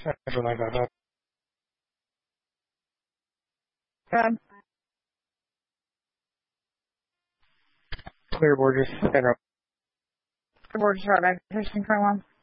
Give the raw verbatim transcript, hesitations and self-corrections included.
Central nine five five. Good. Clear Borgers. Central. Clear Borgers Road, Extension current one.